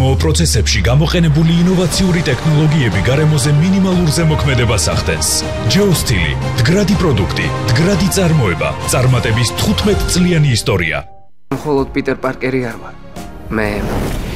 საგზამო პროცესებში გამოყენებული ინოვაციური ტექნოლოგიები გარემოზე მინიმალურ ზემოქმედებას ახდენს. ჯეოსტილი, მდგრადი პროდუქტი, მდგრადი წარმოება, წარმატების 15 წლიანი ისტორია. მხოლოდ პიტერ პარკერი არ ვარ. მე